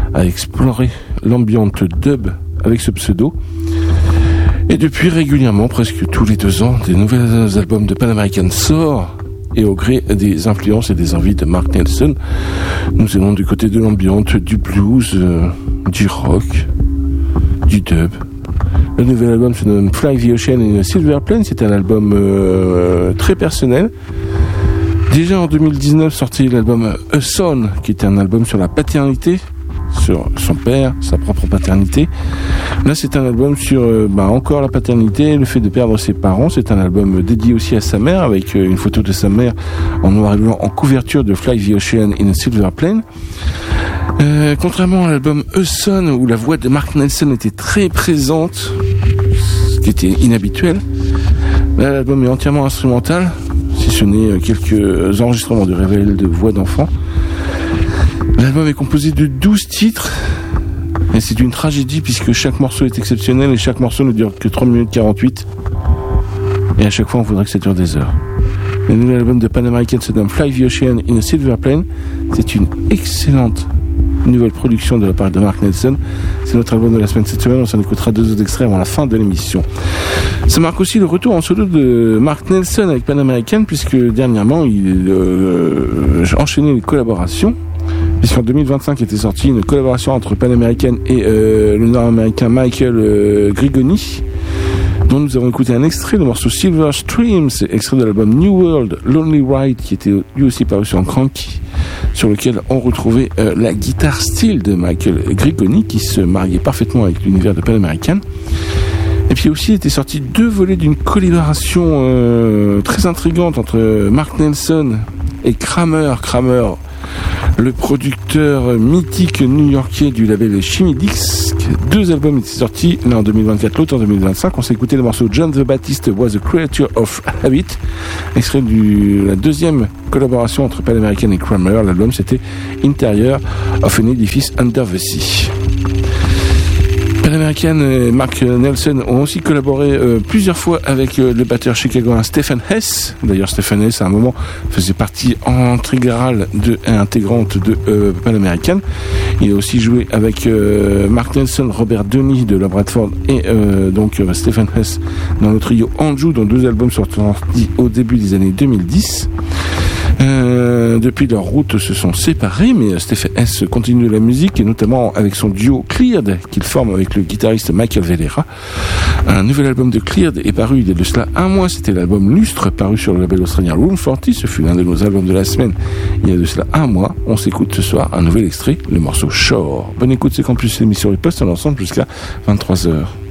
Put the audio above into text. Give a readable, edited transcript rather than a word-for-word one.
a exploré l'ambiante dub avec ce pseudo. Et depuis, régulièrement, presque tous les 2 ans, des nouveaux albums de Pan American sortent. Et au gré des influences et des envies de Mark Nelson, nous allons du côté de l'ambiance, du blues, du rock, du dub. Le nouvel album se nomme Fly the Ocean in a Silver Plane. C'est un album très personnel. Déjà en 2019 sorti l'album A Son, qui était un album sur la paternité, sur son père, sa propre paternité. Là c'est un album sur encore la paternité, le fait de perdre ses parents. C'est un album dédié aussi à sa mère, avec une photo de sa mère en noir et blanc en couverture de Fly the Ocean in a Silver Plane. Contrairement à l'album A Son, où la voix de Mark Nelson était très présente, ce qui était inhabituel, là l'album est entièrement instrumental, si ce n'est quelques enregistrements de révèle de voix d'enfants. L'album est composé de 12 titres, et c'est une tragédie puisque chaque morceau est exceptionnel et chaque morceau ne dure que 3 minutes 48. Et à chaque fois on voudrait que ça dure des heures. Le nouvel album de Pan American se nomme Fly the Ocean in a Silver Plane. C'est une excellente nouvelle production de la part de Mark Nelson. C'est notre album de la semaine cette semaine. On s'en écoutera 2 autres extraits avant la fin de l'émission. Ça marque aussi le retour en solo de Mark Nelson avec Pan American, puisque dernièrement il enchaînait les collaborations. Puisqu'en 2025 était sortie une collaboration entre Pan American et le nord-américain Michael Grigoni, dont nous avons écouté un extrait, le morceau Silver Streams, extrait de l'album New World Lonely Ride, qui était lui aussi paru sur Cranky, sur lequel on retrouvait la guitare style de Michael Grigoni, qui se mariait parfaitement avec l'univers de Pan American. Et puis aussi était sorti 2 volets d'une collaboration très intrigante entre Mark Nelson et Kramer, le producteur mythique new-yorkais du label Shimmy Disc. 2 albums étaient sortis, l'un en 2024, l'autre en 2025. On s'est écouté le morceau John the Baptist Was a Creature of Habit, extrait de la 2e collaboration entre Pan American et Kramer. L'album c'était Interior of an Edifice Under the Sea. Pan American et Mark Nelson ont aussi collaboré plusieurs fois avec le batteur chicagoen Stephen Hess. D'ailleurs, Stephen Hess, à un moment, faisait partie intégrante de Pan American. Il a aussi joué avec Mark Nelson, Robert Denny de la Bradford et Stephen Hess dans le trio Anjou, dont 2 albums sont sortis au début des années 2010. Depuis, leurs routes se sont séparées, mais Stephen Hess continue de la musique, et notamment avec son duo Cleared qu'il forme avec le guitariste Michael Velera. Un nouvel album de Cleared est paru il y a de cela 1 mois. C'était l'album Lustre, paru sur le label australien Room 40. Ce fut l'un de nos albums de la semaine il y a de cela 1 mois. On s'écoute ce soir un nouvel extrait, le morceau Shore. Bonne écoute, c'est Campus, l'émission Riposte en ensemble jusqu'à 23h.